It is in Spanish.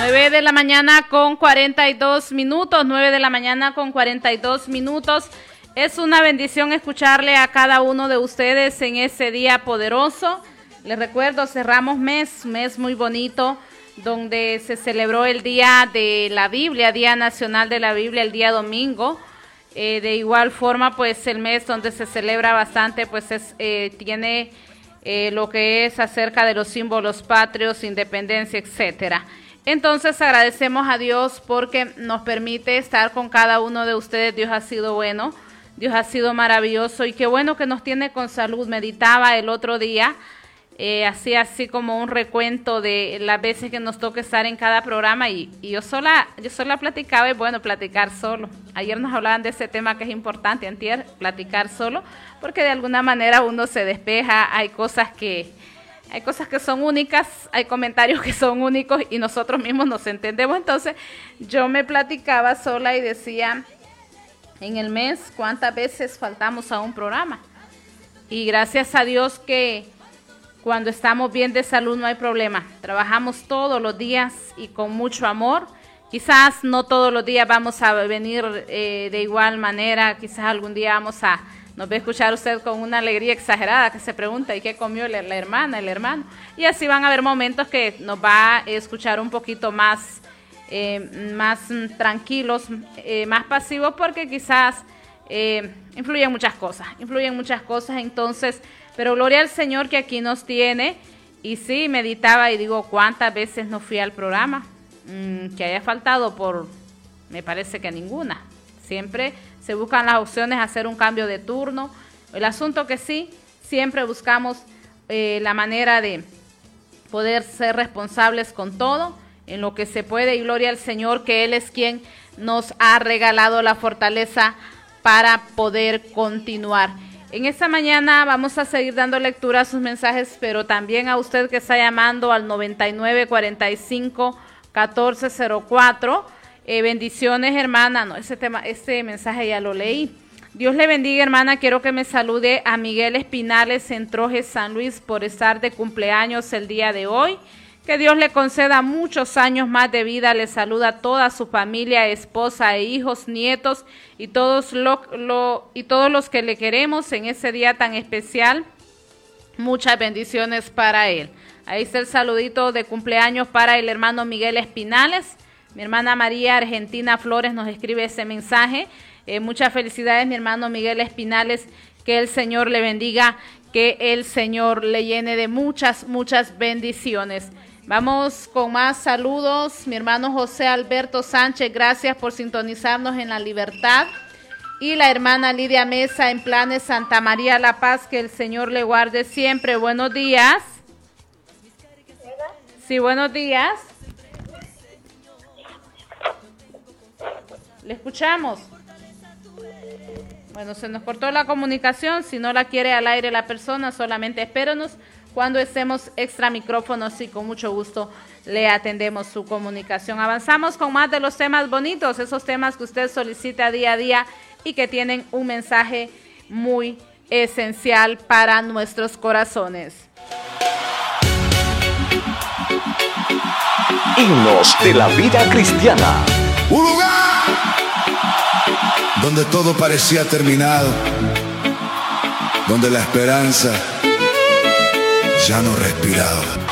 9 de la mañana con 42 minutos, 9 de la mañana con 42 minutos. Es una bendición escucharle a cada uno de ustedes en ese día poderoso. Les recuerdo, cerramos mes muy bonito, donde se celebró el Día de la Biblia, Día Nacional de la Biblia, el día domingo. De igual forma, pues el mes donde se celebra bastante, pues tiene lo que es acerca de los símbolos patrios, independencia, etcétera. Entonces agradecemos a Dios porque nos permite estar con cada uno de ustedes. Dios ha sido bueno, Dios ha sido maravilloso y qué bueno que nos tiene con salud. Meditaba el otro día, hacía así como un recuento de las veces que nos toca estar en cada programa y yo sola platicaba. Y bueno, platicar solo. Ayer nos hablaban de ese tema que es importante, antier, platicar solo, porque de alguna manera uno se despeja. Hay cosas que son únicas, hay comentarios que son únicos y nosotros mismos nos entendemos. Entonces yo me platicaba sola y decía, en el mes, ¿cuántas veces faltamos a un programa? Y gracias a Dios que cuando estamos bien de salud no hay problema. Trabajamos todos los días y con mucho amor. Quizás no todos los días vamos a venir de igual manera. Quizás algún día nos va a escuchar usted con una alegría exagerada que se pregunta, ¿y qué comió la hermana, el hermano? Y así van a haber momentos que nos va a escuchar un poquito más tranquilos, más pasivos, porque quizás influyen muchas cosas. Entonces, pero gloria al Señor que aquí nos tiene. Y sí, meditaba y digo, ¿cuántas veces no fui al programa? Que haya faltado me parece que ninguna. Siempre se buscan las opciones, hacer un cambio de turno. El asunto que sí, siempre buscamos la manera de poder ser responsables con todo, en lo que se puede, y gloria al Señor que Él es quien nos ha regalado la fortaleza para poder continuar. En esta mañana vamos a seguir dando lectura a sus mensajes, pero también a usted que está llamando al 9945-1404. Bendiciones, hermana. No, este mensaje ya lo leí. Dios le bendiga, hermana. Quiero que me salude a Miguel Espinales en Trojes, San Luis, por estar de cumpleaños el día de hoy. Que Dios le conceda muchos años más de vida. Le saluda a toda su familia, esposa e hijos, nietos y todos los que le queremos en ese día tan especial. Muchas bendiciones para él. Ahí está el saludito de cumpleaños para el hermano Miguel Espinales. Mi hermana María Argentina Flores nos escribe ese mensaje. Muchas felicidades, mi hermano Miguel Espinales. Que el Señor le bendiga, que el Señor le llene de muchas bendiciones. Vamos con más saludos. Mi hermano José Alberto Sánchez, gracias por sintonizarnos en La Libertad. Y la hermana Lidia Mesa en Planes Santa María La Paz, que el Señor le guarde siempre. Buenos días. Sí, buenos días. ¿Le escuchamos? Bueno, se nos cortó la comunicación. Si no la quiere al aire la persona, solamente espérenos cuando estemos extra micrófonos y con mucho gusto le atendemos su comunicación. Avanzamos con más de los temas bonitos, esos temas que usted solicita día a día y que tienen un mensaje muy esencial para nuestros corazones. Himnos de la vida cristiana. Un lugar donde todo parecía terminado, donde la esperanza ya no respiraba.